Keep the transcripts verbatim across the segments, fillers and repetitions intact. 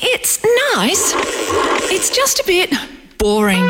It's nice. It's just a bit boring.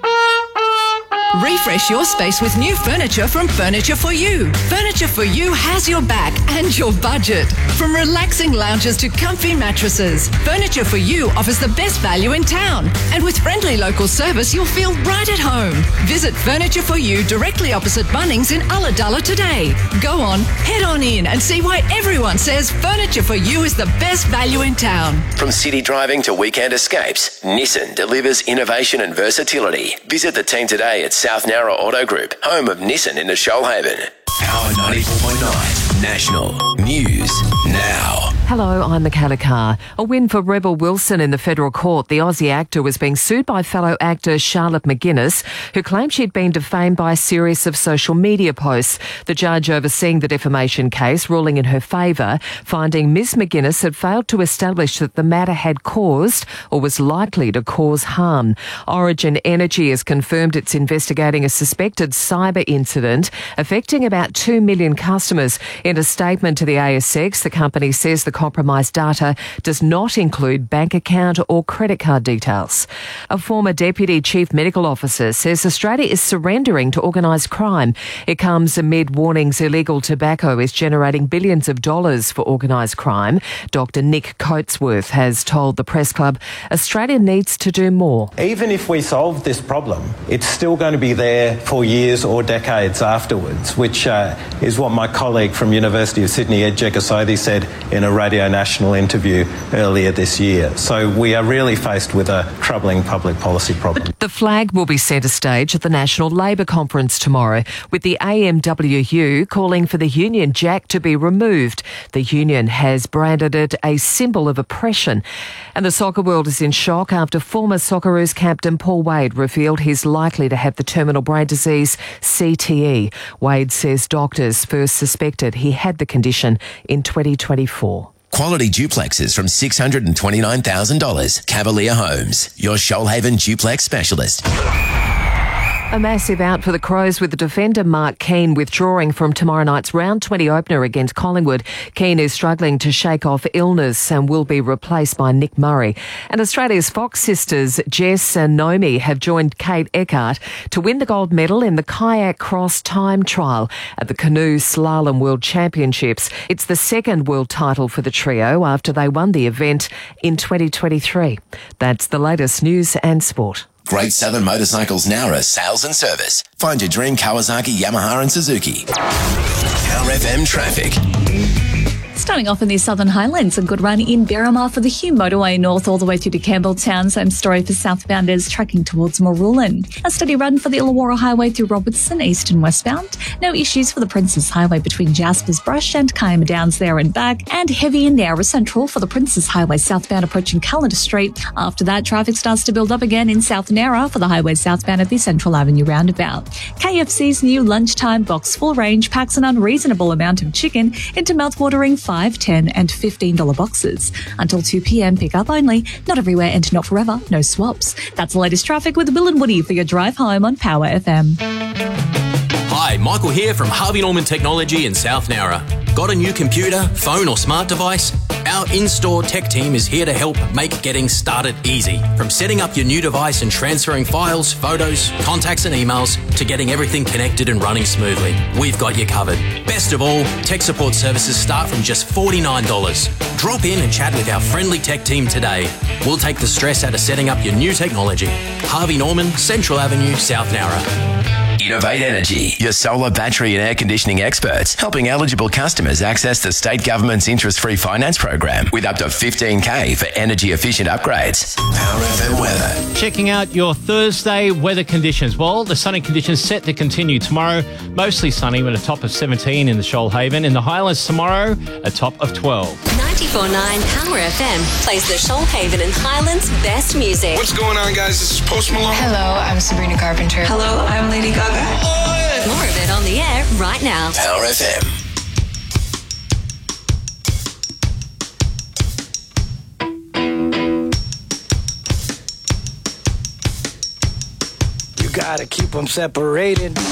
Refresh your space with new furniture from Furniture for You. Furniture for You has your back and your budget. From relaxing lounges to comfy mattresses, Furniture for You offers the best value in town. And with friendly local service, you'll feel right at home. Visit Furniture for You directly opposite Bunnings in Ulladulla today. Go on, head on in and see why everyone says Furniture for You is the best value in town. From city driving to weekend escapes, Nissan delivers innovation and versatility. Visit the team today at South Nowra Auto Group, home of Nissan in the Shoalhaven. Power ninety-four point nine National News Now. Hello, I'm Michaela Carr. A win for Rebel Wilson in the federal court. The Aussie actor was being sued by fellow actor Charlotte McGuinness, who claimed she'd been defamed by a series of social media posts. The judge overseeing the defamation case ruling in her favour, finding Miss McGuinness had failed to establish that the matter had caused or was likely to cause harm. Origin Energy has confirmed it's investigating a suspected cyber incident affecting about two million customers. In a statement to the A S X, the company says the compromised data does not include bank account or credit card details. A former Deputy Chief Medical Officer says Australia is surrendering to organised crime. It comes amid warnings illegal tobacco is generating billions of dollars for organised crime. Doctor Nick Coatsworth has told the Press Club Australia needs to do more. Even if we solve this problem, it's still going to be there for years or decades afterwards, which uh, is what my colleague from University of Sydney, Ed Jekasothy, said in a Radio National interview earlier this year. So we are really faced with a troubling public policy problem. The flag will be centre stage at the National Labour Conference tomorrow, with the A M W U calling for the Union Jack to be removed. The union has branded it a symbol of oppression. And the soccer world is in shock after former Socceroos captain Paul Wade revealed he's likely to have the terminal brain disease C T E. Wade says doctors first suspected he had the condition in twenty twenty-four. Quality duplexes from six hundred twenty-nine thousand dollars. Cavalier Homes, your Shoalhaven duplex specialist. A massive out for the Crows with the defender Mark Keane withdrawing from tomorrow night's round twenty opener against Collingwood. Keane is struggling to shake off illness and will be replaced by Nick Murray. And Australia's Fox sisters Jess and Naomi have joined Kate Eckhart to win the gold medal in the kayak cross time trial at the Canoe Slalom World Championships. It's the second world title for the trio after they won the event in twenty twenty-three. That's the latest news and sport. Great Southern Motorcycles Nowra Sales and Service. Find your dream Kawasaki, Yamaha and Suzuki. Power F M traffic. Starting off in the Southern Highlands, a good run in Berrimah for the Hume Motorway north all the way through to Campbelltown. Same story for southbounders tracking towards Marulan. A steady run for the Illawarra Highway through Robertson, east and westbound. No issues for the Princes Highway between Jaspers Brush and Kiama Downs there and back. And heavy in Nowra Central for the Princes Highway southbound approaching Callender Street. After that, traffic starts to build up again in South Nowra for the highway southbound at the Central Avenue roundabout. K F C's new lunchtime box full range packs an unreasonable amount of chicken into mouthwatering five, ten and fifteen dollars boxes. Until two p.m, pick up only. Not everywhere and not forever. No swaps. That's the latest traffic with Bill and Woody for your drive home on Power F M. Hi, Michael here from Harvey Norman Technology in South Nowra. Got a new computer, phone or smart device? Our in-store tech team is here to help make getting started easy. From setting up your new device and transferring files, photos, contacts and emails to getting everything connected and running smoothly. We've got you covered. Best of all, tech support services start from just forty-nine dollars. Drop in and chat with our friendly tech team today. We'll take the stress out of setting up your new technology. Harvey Norman, Central Avenue, South Nowra. Innovate Energy, your solar, battery and air conditioning experts, helping eligible customers access the state government's interest-free finance program with up to fifteen K for energy-efficient upgrades. Power F M weather. Checking out your Thursday weather conditions. Well, the sunny conditions set to continue tomorrow. Mostly sunny with a top of seventeen in the Shoalhaven. In the Highlands tomorrow, a top of twelve. ninety-four point nine Power F M plays the Shoalhaven and Highlands best music. What's going on, guys? This is Post Malone. Hello, I'm Sabrina Carpenter. Hello, I'm Lady Gaga. Oh, More of it on the air right now. Power F M. You gotta keep them separated.